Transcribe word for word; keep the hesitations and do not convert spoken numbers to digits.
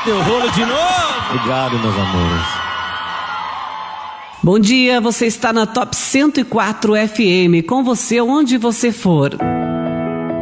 Deu rolo de novo. Obrigado, meus amores. Bom dia, você está na Top cento e quatro F M, com você onde você for.